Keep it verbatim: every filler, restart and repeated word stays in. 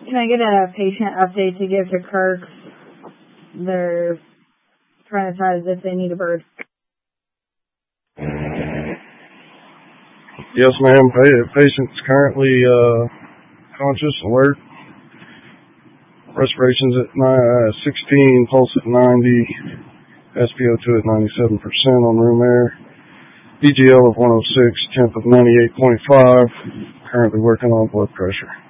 Can I get a patient update to give to Kirk? They're trying to tell us if they need a bird. Yes, ma'am. Patient's currently uh, conscious, alert. Respiration's at uh, sixteen, pulse at ninety, S p O two at ninety-seven percent on room air. E G L of one oh six, temp of ninety-eight point five. Currently working on blood pressure.